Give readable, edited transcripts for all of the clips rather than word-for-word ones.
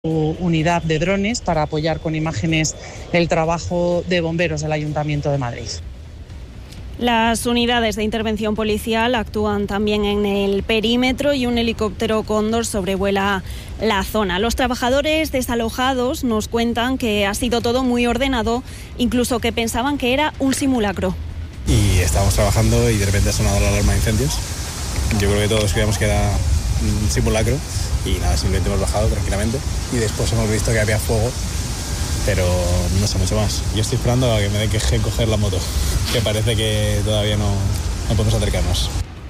unidad de drones para apoyar con imágenes el trabajo de bomberos del Ayuntamiento de Madrid. Las unidades de intervención policial actúan también en el perímetro y un helicóptero Cóndor sobrevuela la zona. Los trabajadores desalojados nos cuentan que ha sido todo muy ordenado, incluso que pensaban que era un simulacro. Y estábamos trabajando y de repente ha sonado la alarma de incendios. Yo creo que todos creíamos que era un simulacro y nada, simplemente hemos bajado tranquilamente y después hemos visto que había fuego, pero no sé mucho más. Yo estoy esperando a que me dé queje coger la moto, que parece que todavía no podemos acercarnos.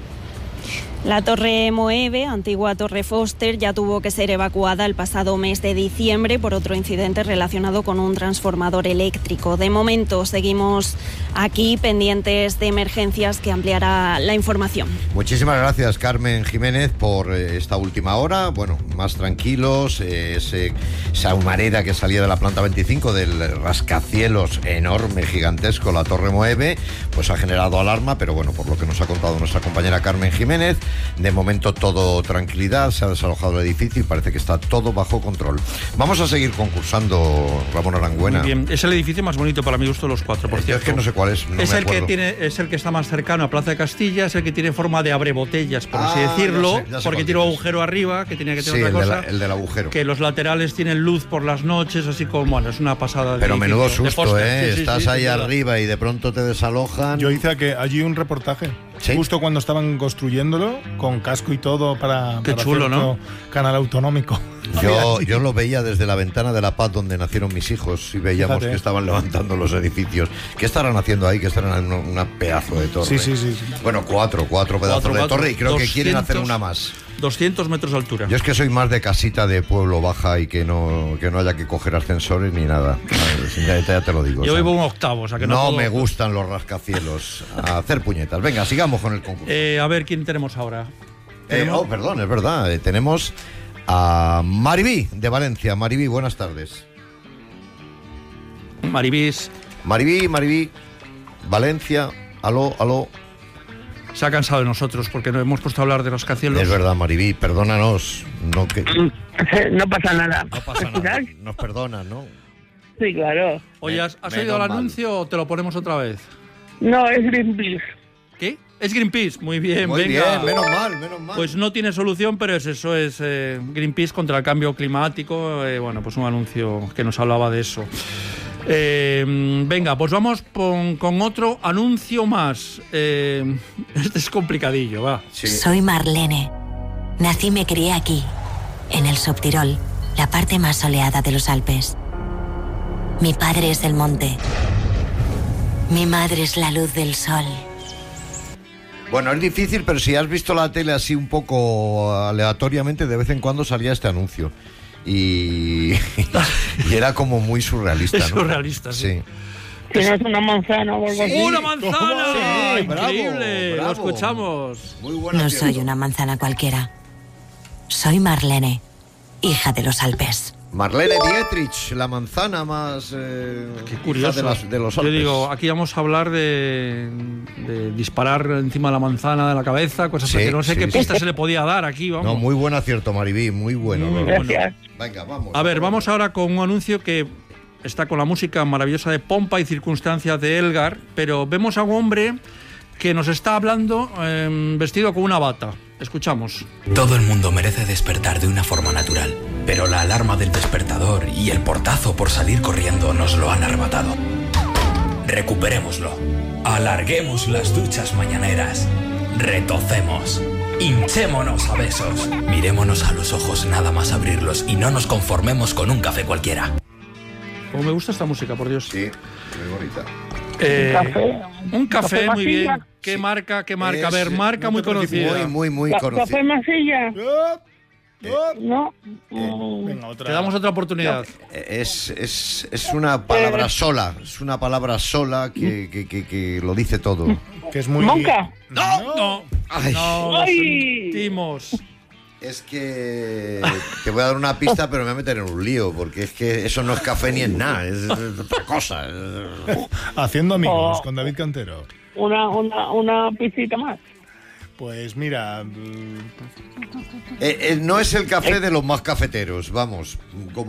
La Torre Moeve, antigua Torre Foster, ya tuvo que ser evacuada el pasado mes de diciembre por otro incidente relacionado con un transformador eléctrico. De momento seguimos aquí pendientes de emergencias, que ampliará la información. Muchísimas gracias, Carmen Jiménez, por esta última hora. Bueno, más tranquilos, esa humareda que salía de la planta 25 del rascacielos enorme, gigantesco, la Torre Moeve, pues ha generado alarma, pero bueno, por lo que nos ha contado nuestra compañera Carmen Jiménez, de momento todo tranquilidad, se ha desalojado el edificio y parece que está todo bajo control. Vamos a seguir concursando, Ramón Arangüena. Muy bien, es el edificio más bonito para mi gusto de los cuatro, por cierto. Es que no sé cuál es, no es me el acuerdo. es el que está más cercano a Plaza de Castilla, es el que tiene forma de abrebotellas, por así decirlo, ya sé porque tiene un agujero arriba, que tenía que tener otra cosa. El del agujero. Que los laterales tienen luz por las noches, así como, bueno, es una pasada. Pero menudo susto, Foster. Sí, estás sí, ahí sí, arriba y de pronto te desalojan. Yo hice allí un reportaje. ¿Sí? Justo cuando estaban construyéndolo, con casco y todo para chulo, hacer ¿no? Canal autonómico. Yo lo veía desde la ventana de La Paz, donde nacieron mis hijos, y veíamos que estaban levantando los edificios. ¿Qué estarán haciendo ahí? Que estarán en una pedazo de torre. Sí. Bueno, cuatro pedazos de torre, y creo que quieren hacer una más. 200 metros de altura. Yo es que soy más de casita de pueblo baja y que no haya que coger ascensores ni nada. Ya te lo digo. Yo vivo un octavo, o sea que no me gustan los rascacielos. A hacer puñetas. Venga, sigamos con el concurso. A ver, ¿quién tenemos ahora? Perdón, es verdad. Tenemos a Maribí, de Valencia. Maribí, buenas tardes. Maribí, Valencia. Aló. Se ha cansado de nosotros porque nos hemos puesto a hablar de rascacielos. Es verdad, Maribí, perdónanos. No pasa nada. No pasa nada. Nos perdonas, ¿no? Sí, claro. Oye, ¿has oído el anuncio o te lo ponemos otra vez? No, es Greenpeace. ¿Qué? Es Greenpeace. Muy bien, Muy venga. bien, menos mal. Pues no tiene solución, pero eso es Greenpeace contra el cambio climático. Bueno, pues un anuncio que nos hablaba de eso. Venga, pues vamos con otro anuncio más. Este es complicadillo, va. Sí. Soy Marlene. Nací y me crié aquí, en el Subtirol, la parte más soleada de los Alpes. Mi padre es el monte. Mi madre es la luz del sol. Bueno, es difícil, pero si has visto la tele así un poco aleatoriamente, de vez en cuando salía este anuncio. Y era como muy surrealista, ¿no? Es surrealista, sí. Que no es una manzana o algo así. ¡Una manzana! Sí, ¡Increíble! bravo. Lo escuchamos. Muy buena No acierto. soy una manzana cualquiera. Soy Marlene, hija de los Alpes. Marlene Dietrich, la manzana más Qué curioso. de los Yo Alpes. digo, aquí vamos a hablar de disparar encima de la manzana de la cabeza, cosas Sí, que no sé sí, qué sí. pista se le podía dar aquí, vamos. No, muy buen acierto, Maribí, muy bueno. Muy ¿verdad? Gracias. Venga, vamos. A ver, vamos ahora con un anuncio que está con la música maravillosa de Pompa y Circunstancias de Elgar, pero vemos a un hombre que nos está hablando vestido con una bata. Escuchamos. Todo el mundo merece despertar de una forma natural, pero la alarma del despertador y el portazo por salir corriendo nos lo han arrebatado. Recuperémoslo. Alarguemos las duchas mañaneras. Retocemos. Hinchémonos a besos. Mirémonos a los ojos nada más abrirlos y no nos conformemos con un café cualquiera. Como me gusta esta música, por Dios. Sí, muy bonita. Un café, muy bien. Masilla. ¿Qué marca? A ver, Es, marca muy conocida. Muy ¿Café conocida. Masilla? No. Venga, otra. Te damos otra oportunidad. Es una palabra sola. Es una palabra sola que lo dice todo. Que es muy... ¿Monca? No. Ay. No, lo Ay. sentimos. Es que te voy a dar una pista, pero me voy a meter en un lío, porque es que eso no es café ni es nada, es otra cosa. Haciendo amigos Oh. con David Cantero. Una piscita más. Pues mira... no es el café de los más cafeteros, vamos, como